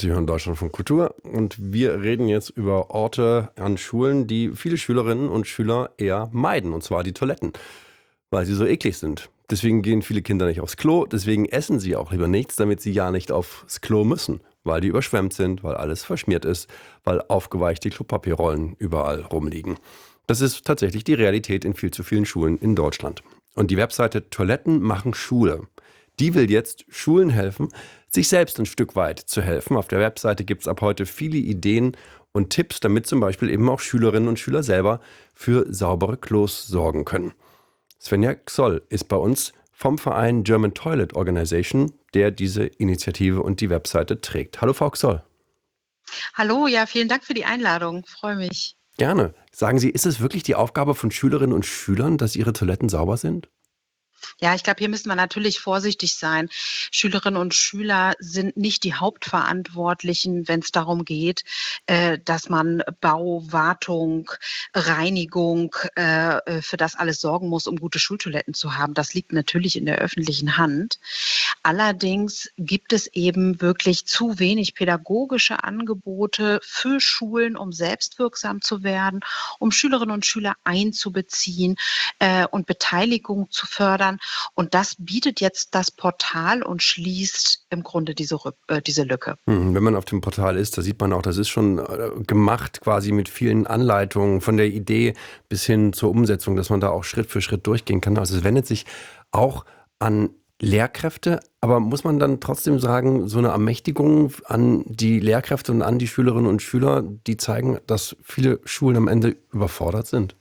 Sie hören Deutschland von Kultur und wir reden jetzt über Orte an Schulen, die viele Schülerinnen und Schüler eher meiden, und zwar die Toiletten, weil sie so eklig sind. Deswegen gehen viele Kinder nicht aufs Klo, deswegen essen sie auch lieber nichts, damit sie ja nicht aufs Klo müssen, weil die überschwemmt sind, weil alles verschmiert ist, weil aufgeweichte Klopapierrollen überall rumliegen. Das ist tatsächlich die Realität in viel zu vielen Schulen in Deutschland. Und die Webseite Toiletten machen Schule. Die will jetzt Schulen helfen, sich selbst ein Stück weit zu helfen. Auf der Webseite gibt es ab heute viele Ideen und Tipps, damit zum Beispiel eben auch Schülerinnen und Schüler selber für saubere Klos sorgen können. Svenja Xoll ist bei uns vom Verein German Toilet Organization, der diese Initiative und die Webseite trägt. Hallo Frau Xoll. Hallo, ja, vielen Dank für die Einladung. Freue mich. Gerne. Sagen Sie, ist es wirklich die Aufgabe von Schülerinnen und Schülern, dass ihre Toiletten sauber sind? Ja, ich glaube, hier müssen wir natürlich vorsichtig sein. Schülerinnen und Schüler sind nicht die Hauptverantwortlichen, wenn es darum geht, dass man Bau, Wartung, Reinigung, für das alles sorgen muss, um gute Schultoiletten zu haben. Das liegt natürlich in der öffentlichen Hand. Allerdings gibt es eben wirklich zu wenig pädagogische Angebote für Schulen, um selbstwirksam zu werden, um Schülerinnen und Schüler einzubeziehen und Beteiligung zu fördern. Und das bietet jetzt das Portal und schließt im Grunde diese Lücke. Wenn man auf dem Portal ist, da sieht man auch, das ist schon gemacht quasi mit vielen Anleitungen von der Idee bis hin zur Umsetzung, dass man da auch Schritt für Schritt durchgehen kann. Also es wendet sich auch an Lehrkräfte, aber muss man dann trotzdem sagen, so eine Ermächtigung an die Lehrkräfte und an die Schülerinnen und Schüler, die zeigen, dass viele Schulen am Ende überfordert sind?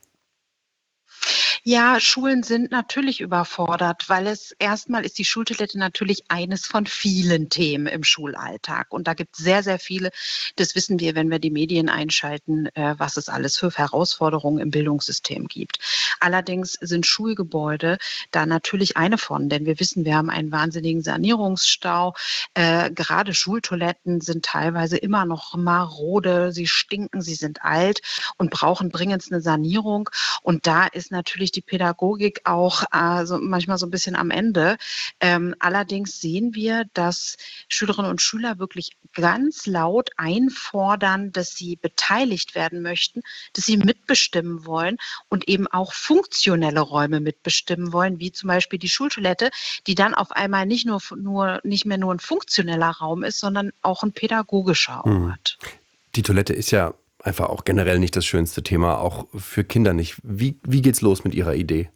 Ja, Schulen sind natürlich überfordert, weil es erstmal ist die Schultoilette natürlich eines von vielen Themen im Schulalltag. Und da gibt es sehr, sehr viele, das wissen wir, wenn wir die Medien einschalten, was es alles für Herausforderungen im Bildungssystem gibt. Allerdings sind Schulgebäude da natürlich eine von, denn wir wissen, wir haben einen wahnsinnigen Sanierungsstau. Gerade Schultoiletten sind teilweise immer noch marode, sie stinken, sie sind alt und brauchen dringend eine Sanierung. Und da ist natürlich die Pädagogik auch manchmal so ein bisschen am Ende. Allerdings sehen wir, dass Schülerinnen und Schüler wirklich ganz laut einfordern, dass sie beteiligt werden möchten, dass sie mitbestimmen wollen und eben auch funktionelle Räume mitbestimmen wollen, wie zum Beispiel die Schultoilette, die dann auf einmal nicht mehr nur ein funktioneller Raum ist, sondern auch ein pädagogischer Ort. Die Toilette ist ja einfach auch generell nicht das schönste Thema, auch für Kinder nicht. Wie geht's los mit Ihrer Idee?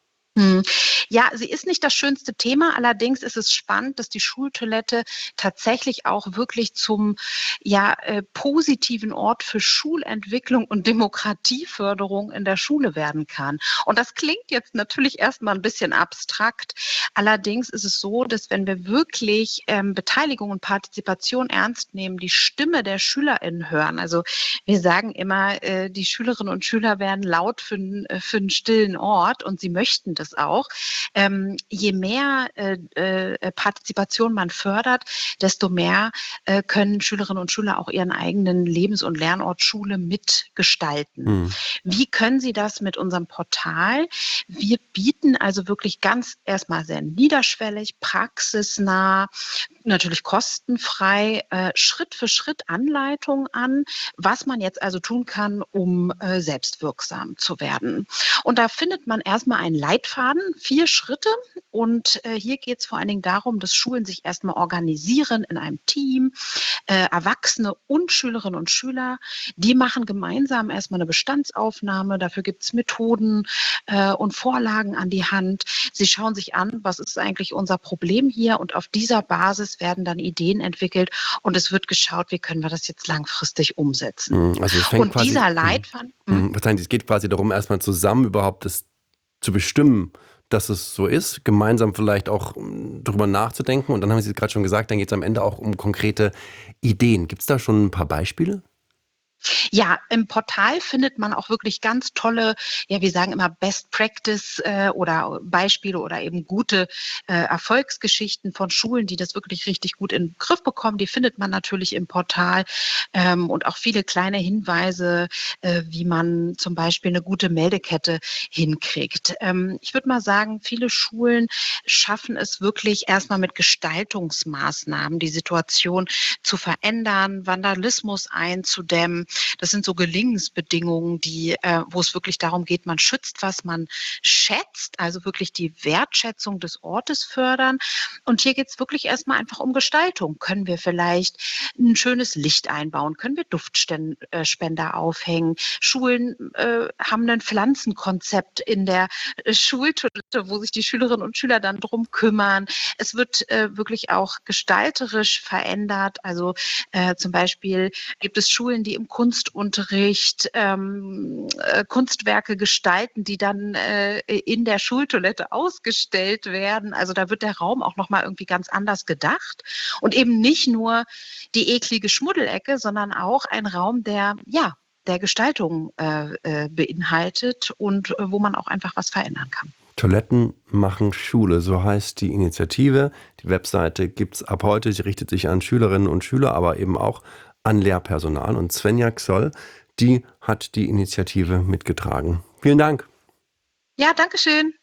Ja, sie ist nicht das schönste Thema. Allerdings ist es spannend, dass die Schultoilette tatsächlich auch wirklich zum positiven Ort für Schulentwicklung und Demokratieförderung in der Schule werden kann. Und das klingt jetzt natürlich erstmal ein bisschen abstrakt. Allerdings ist es so, dass wenn wir wirklich Beteiligung und Partizipation ernst nehmen, die Stimme der SchülerInnen hören. Also wir sagen immer, die Schülerinnen und Schüler werden laut für einen stillen Ort und sie möchten das auch. Je mehr Partizipation man fördert, desto mehr können Schülerinnen und Schüler auch ihren eigenen Lebens- und Lernort Schule mitgestalten. Wie können sie das mit unserem Portal? Wir bieten also wirklich ganz erstmal sehr niederschwellig, praxisnah, natürlich kostenfrei, Schritt für Schritt Anleitungen an, was man jetzt also tun kann, um selbstwirksam zu werden. Und da findet man erstmal einen Leitfaden, 4 Schritte. Und hier geht es vor allen Dingen darum, dass Schulen sich erstmal organisieren in einem Team. Erwachsene und Schülerinnen und Schüler, die machen gemeinsam erstmal eine Bestandsaufnahme. Dafür gibt es Methoden und Vorlagen an die Hand. Sie schauen sich an, was ist eigentlich unser Problem hier, und auf dieser Basis werden dann Ideen entwickelt und es wird geschaut, wie können wir das jetzt langfristig umsetzen. Also es fängt Und quasi, dieser Leitfaden. es geht quasi darum, erstmal zusammen überhaupt das zu bestimmen, dass es so ist, gemeinsam vielleicht auch drüber nachzudenken. Und dann haben Sie gerade schon gesagt, dann geht es am Ende auch um konkrete Ideen. Gibt es da schon ein paar Beispiele? Ja, im Portal findet man auch wirklich ganz tolle, ja, wir sagen immer Best Practice, oder Beispiele oder eben gute, Erfolgsgeschichten von Schulen, die das wirklich richtig gut in den Griff bekommen. Die findet man natürlich im Portal, und auch viele kleine Hinweise, wie man zum Beispiel eine gute Meldekette hinkriegt. Ich würde mal sagen, viele Schulen schaffen es wirklich erstmal mit Gestaltungsmaßnahmen, die Situation zu verändern, Vandalismus einzudämmen. Das sind so Gelingensbedingungen, wo es wirklich darum geht, man schützt, was man schätzt, also wirklich die Wertschätzung des Ortes fördern. Und hier geht es wirklich erstmal einfach um Gestaltung. Können wir vielleicht ein schönes Licht einbauen? Können wir Duftspender aufhängen? Schulen haben ein Pflanzenkonzept in der Schultoilette, wo sich die Schülerinnen und Schüler dann drum kümmern. Es wird wirklich auch gestalterisch verändert. Also zum Beispiel gibt es Schulen, die im Kunstunterricht Kunstwerke gestalten, die dann in der Schultoilette ausgestellt werden. Also da wird der Raum auch nochmal irgendwie ganz anders gedacht und eben nicht nur die eklige Schmuddelecke, sondern auch ein Raum, der Gestaltung beinhaltet und wo man auch einfach was verändern kann. Toiletten machen Schule, so heißt die Initiative. Die Webseite gibt es ab heute. Sie richtet sich an Schülerinnen und Schüler, aber eben auch an Lehrpersonal. Und Svenja Xoll, die hat die Initiative mitgetragen. Vielen Dank. Ja, danke schön.